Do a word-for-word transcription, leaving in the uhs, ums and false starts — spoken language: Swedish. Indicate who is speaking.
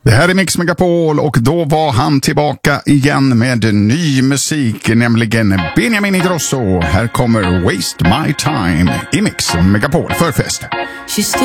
Speaker 1: Det här är Mix Megapol och då var han tillbaka igen med ny musik, nämligen Benjamin Ingrosso. Här kommer Waste My Time i Mix Megapol förfest.